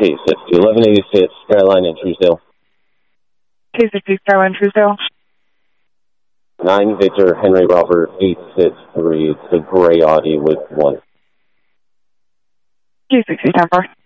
K60, 1186 Skyline in Truesdale. K60 Skyline Truesdale. 9 Victor Henry Robert 863. It's the gray Audi with 1. K60 10-4.